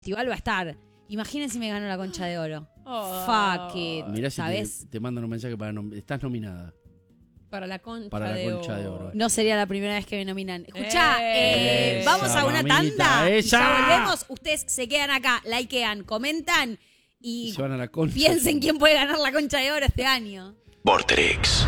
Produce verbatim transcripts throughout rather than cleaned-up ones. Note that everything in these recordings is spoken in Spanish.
festival va a estar. Imaginen si me gano la Concha de Oro. Oh. Fuck it. Mirá si ¿sabes? te, te mandan un mensaje para nom- estás nominada Para la concha, para la de, Concha oro. de Oro. No sería la primera vez que me nominan. Escuchá, Eh, eh, vamos a una mamita, tanda. Y esa. ya volvemos. Ustedes se quedan acá, likean, comentan y, Y se van a la Concha. piensen quién puede ganar la Concha de Oro este año. Vorterix.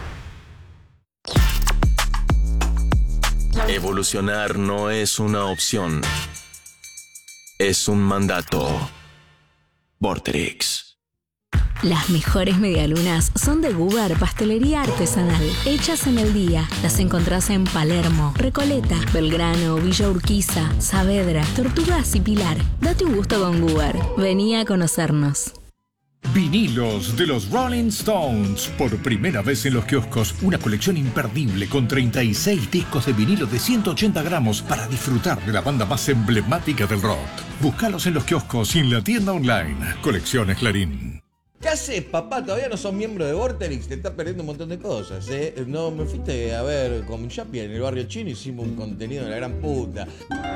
Evolucionar no es una opción. Es un mandato. Vorterix. Las mejores medialunas son de Guber Pastelería Artesanal, hechas en el día. Las encontrás en Palermo, Recoleta, Belgrano, Villa Urquiza, Saavedra, Tortugas y Pilar. Date un gusto con Guber. Vení a conocernos. Vinilos de los Rolling Stones. Por primera vez en los kioscos, una colección imperdible con treinta y seis discos de vinilo de ciento ochenta gramos para disfrutar de la banda más emblemática del rock. Búscalos en los kioscos y en la tienda online. Colecciones Clarín. ¿Qué haces, papá? Todavía no sos miembro de Vorterix, te estás perdiendo un montón de cosas, ¿eh? No, me fuiste a ver con mi Yapi en el barrio chino, hicimos un contenido de la gran puta.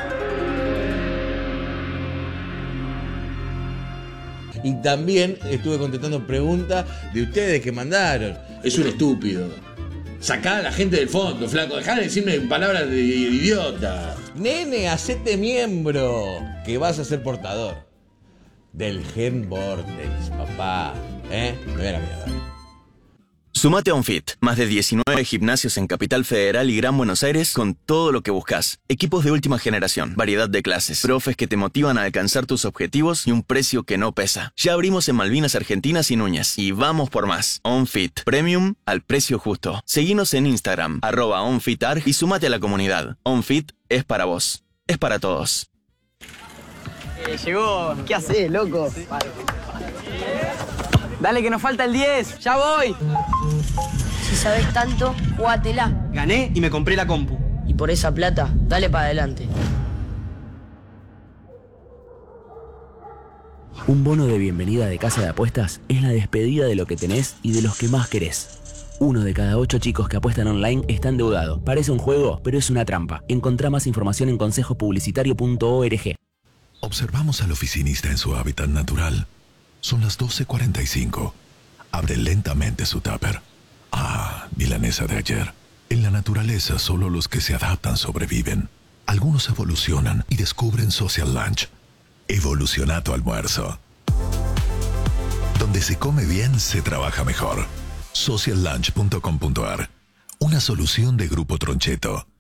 Y también estuve contestando preguntas de ustedes que mandaron. Es un estúpido. Sacá a la gente del fondo, flaco. Dejá de decirme palabras de idiota. Nene, hacete miembro, que vas a ser portador del gen Vortex, papá. ¿Eh? Me voy a la mierda. Sumate a OnFit. Más de diecinueve gimnasios en Capital Federal y Gran Buenos Aires con todo lo que buscas. Equipos de última generación, variedad de clases, profes que te motivan a alcanzar tus objetivos y un precio que no pesa. Ya abrimos en Malvinas Argentinas y Núñez. Y vamos por más. OnFit. Premium al precio justo. Seguinos en Instagram, arroba OnFitArg y sumate a la comunidad. OnFit es para vos. Es para todos. Eh, llegó. ¿Qué haces, loco? Vale. Dale que nos falta el diez. ¡Ya voy! Si sabes tanto, jugátela. Gané y me compré la compu. Y por esa plata, dale para adelante. Un bono de bienvenida de Casa de Apuestas es la despedida de lo que tenés y de los que más querés. Uno de cada ocho chicos que apuestan online está endeudado. Parece un juego, pero es una trampa. Encontrá más información en consejo publicitario punto org. Observamos al oficinista en su hábitat natural. Son las doce cuarenta y cinco. Abre lentamente su tupper. Ah, milanesa de ayer. En la naturaleza solo los que se adaptan sobreviven. Algunos evolucionan y descubren Social Lunch. Evoluciona tu almuerzo. Donde se come bien, se trabaja mejor. social lunch punto com punto ar. Una solución de Grupo Troncheto.